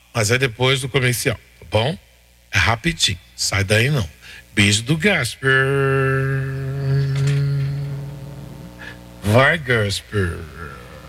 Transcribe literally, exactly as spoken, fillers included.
mas é depois do comercial, tá bom? É rapidinho, sai daí não. Beijo do Gasper. Vai, Gasper.